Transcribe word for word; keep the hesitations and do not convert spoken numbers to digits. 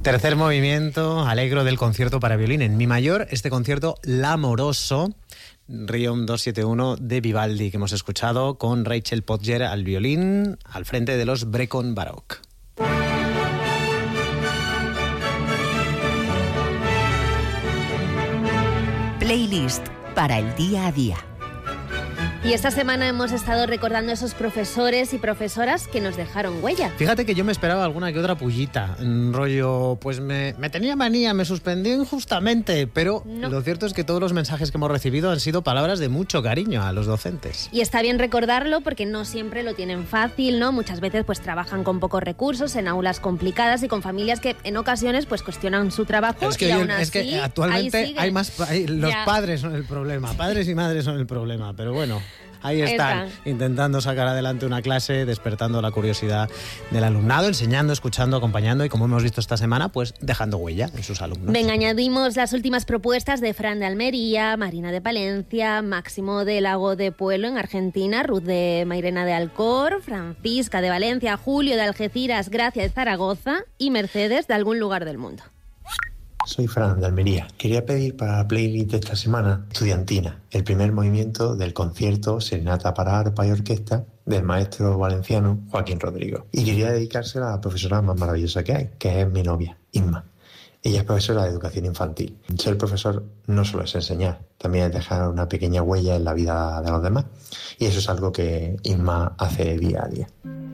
Tercer movimiento, alegro del concierto para violín en mi mayor, este concierto L'Amoroso, Riom doscientos setenta y uno de Vivaldi, que hemos escuchado con Rachel Podger al violín, al frente de los Brecon Baroque. Playlist para el día a día. Y esta semana hemos estado recordando a esos profesores y profesoras que nos dejaron huella. Fíjate que yo me esperaba alguna que otra pullita, rollo, pues me, me tenía manía, me suspendí injustamente, pero no. Lo cierto es que todos los mensajes que hemos recibido han sido palabras de mucho cariño a los docentes. Y está bien recordarlo porque no siempre lo tienen fácil, ¿no? Muchas veces pues trabajan con pocos recursos, en aulas complicadas y con familias que en ocasiones pues cuestionan su trabajo. Es que, y yo, aún así, es que actualmente hay más, hay, los ya. padres son el problema, padres y madres son el problema, pero bueno. Ahí están, Está. intentando sacar adelante una clase, despertando la curiosidad del alumnado, enseñando, escuchando, acompañando y, como hemos visto esta semana, pues dejando huella en sus alumnos. Venga, añadimos las últimas propuestas de Fran de Almería, Marina de Palencia, Máximo de Lago de Pueblo en Argentina, Ruth de Mairena de Alcor, Francisca de Valencia, Julio de Algeciras, Gracia de Zaragoza y Mercedes de algún lugar del mundo. Soy Fran de Almería. Quería pedir para la playlist de esta semana Estudiantina, el primer movimiento del concierto Serenata para arpa y orquesta del maestro valenciano Joaquín Rodrigo. Y quería dedicársela a la profesora más maravillosa que hay, que es mi novia, Inma. Ella es profesora de educación infantil. Ser profesor no solo es enseñar, también es dejar una pequeña huella en la vida de los demás. Y eso es algo que Inma hace día a día.